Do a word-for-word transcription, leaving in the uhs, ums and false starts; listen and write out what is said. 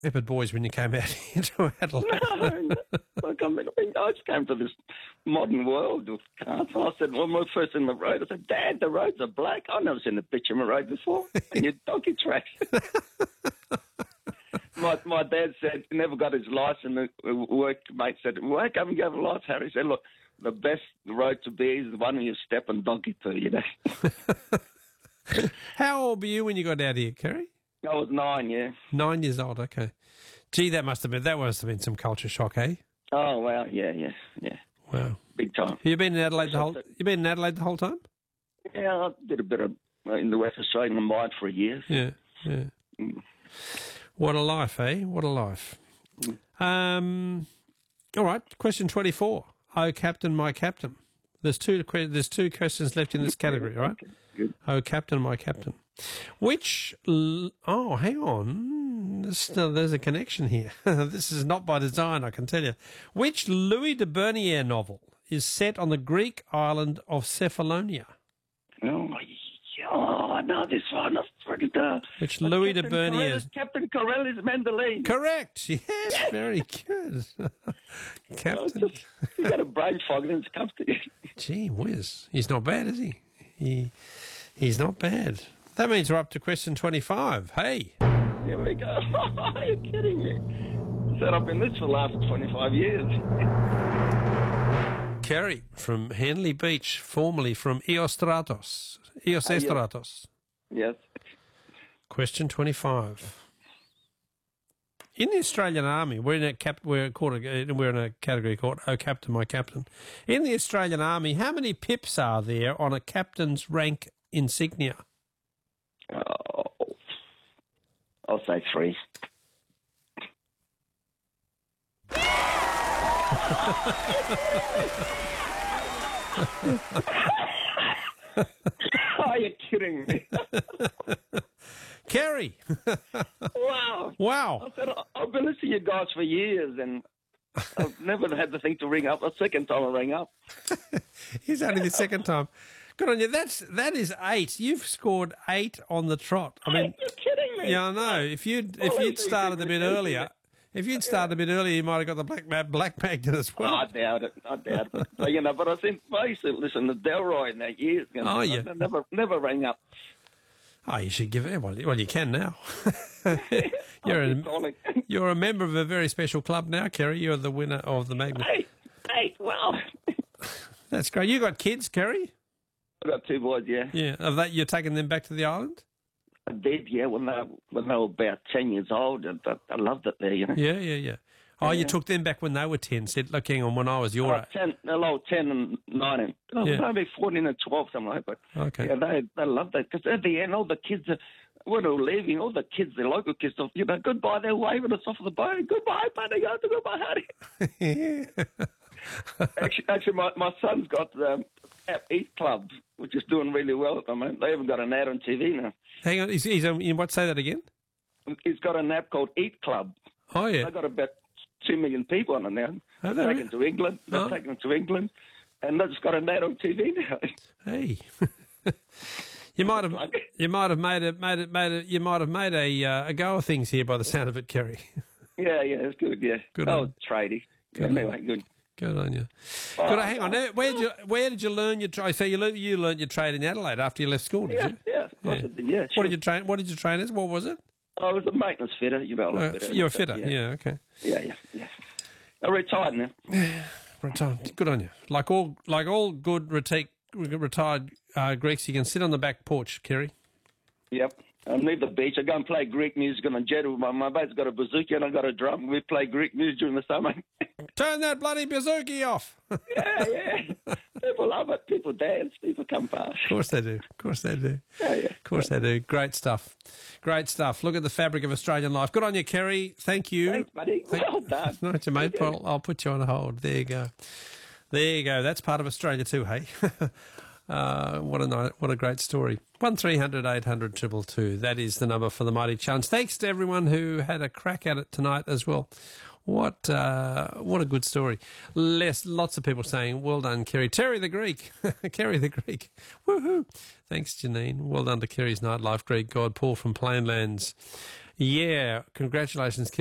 Shepherd Boys when you came out into Adelaide. No, like, I mean, I just came to this modern world of cars. I said, well, when we first in the road, I said, Dad, the roads are black. I've never seen a bitumen road before. And your donkey tracks. my my dad said he never got his license. A workmate said, well, how come you have a license, Harry? He said, look, the best road to be is the one where you step and donkey poo, you know. How old were you when you got out here, Kerry? I was nine, yeah. Nine years old, okay. Gee, that must have been that must have been some culture shock, eh? Oh, wow, yeah, yeah, yeah. Wow. Big time. You been in Adelaide the whole you been in Adelaide the whole time? Yeah, I did a bit of uh, in the West Australian mine for a year. Yeah, yeah. Mm. What a life, eh? What a life. Mm. Um all right, question twenty four. Oh Captain, my Captain. There's two there's two questions left in this category, all right? Okay, good. Oh Captain, my Captain. Which oh, hang on. There's, there's a connection here. This is not by design, I can tell you. Which Louis de Bernières novel is set on the Greek island of Cephalonia? Oh, yeah, I know this one. I forget the... Which Louis de Captain Bernières... Corellis, Captain Corellis Mandolin. Correct. Yes, very good. Captain... Just, you got a brain fog and it comes to you. Gee whiz. He's not bad, is he? he? He's not bad. That means we're up to question twenty-five. Hey. Here we go. Are you kidding me? Set up in this for the last twenty-five years. Kerry from Henley Beach, formerly from Eos Stratos. Eos Uh, yes. Stratos. Yes. Question twenty-five. In the Australian Army, we're in a cap, we're called a, we're in a category called "Oh Captain, My Captain." In the Australian Army, how many pips are there on a captain's rank insignia? Oh, I'll say three. Are you kidding me? Kerry. Wow. Wow. I said, I've been listening to you guys for years and I've never had the thing to ring up. The second time I rang up. He's only the second time. Good on you. That's that is eight. You've scored eight on the trot. I mean, You're kidding me. yeah, I know. If you'd if Well, you'd it's started a easy bit to do, earlier, if you'd started a bit earlier, you might have got the black ma- black magnet as Oh, well. I doubt it. I doubt it. But, you know, but I think I used to listen to Delroy in that years ago. Oh, yeah. I never, never rang up. Oh, you should give it. Well, well you can now. you're I'll a keep calling. you're a member of a very special club now, Kerry. You're the winner of the magnet. Hey, hey, well, That's great. You got kids, Kerry? I've got two boys, yeah. Yeah. Are that you're taking them back to the island? I did, yeah, when they, when they were about ten years old. And I, I loved it there, you know. Yeah, yeah, yeah. Oh, you Yeah. took them back when they were ten. Said, look, hang on, when I was your Oh, age. ten, hello, ten and nineteen. Oh, Yeah. maybe fourteen and twelve, something like that. But Okay. yeah, they they loved it because at the end, all the kids, are, when they were leaving, all the kids, the local kids, you know, goodbye. They're waving us off the boat. Goodbye, buddy. Goodbye, honey. actually, actually, my, my son's got the App Eat Club, which is doing really well at the moment. They even got an ad on T V now. Hang on, he's, he's um, in what? Say that again. He's got an app called Eat Club. Oh yeah. They've got about two million people on it now. Oh, They're they taken to England. They're Oh. taken to England. And they've just got an ad on T V now. Hey. You might have, you might have made it, made it, made it. You might have made a uh, a go of things here by the sound of it, Kerry. Yeah, yeah, it's good, yeah. Good oh, on- tradie. good on- anyway, good. Good on you. Oh, Good. on- Hang on. Now, Where did you Where did you learn your trade? So you learned, you learned your trade in Adelaide after you left school, did Yeah, you? yeah, of course Yeah. it did, yeah. What Sure. did you train? What did you train as? What was it? I was a maintenance fitter, you know. I was Uh, fitter. you're a fitter. Yeah. Okay. Yeah, yeah, yeah. I'm retired now. Retired. Good on you. Like all like all good reti- retired uh, Greeks, you can sit on the back porch, Kerry. Yep. I leave the beach. I go and play Greek music on a jet with my, my mate's got a bazooka and I got a drum. We play Greek music during the summer. Turn that bloody bazooki off. Of yeah, yeah. People love it. People dance. People come past. course they do. Of course they do. Yeah, yeah. Of course they do. Great stuff. Great stuff. Look at the fabric of Australian life. Good on you, Kerry. Thank you. Thanks, buddy. Well done. Not you, mate. I'll, I'll put you on hold. There you go. There you go. That's part of Australia too, hey? uh, what a night, what a great story. one three hundred eight hundred two two two. That is the number for the Mighty Chance. Thanks to everyone who had a crack at it tonight as well. What uh, what a good story. Less, lots of people saying, well done, Kerry. Terry the Greek. Kerry the Greek. Woohoo. Thanks, Janine. Well done to Kerry's Nightlife Greek God. Paul from Plainlands. Yeah, congratulations, Kerry.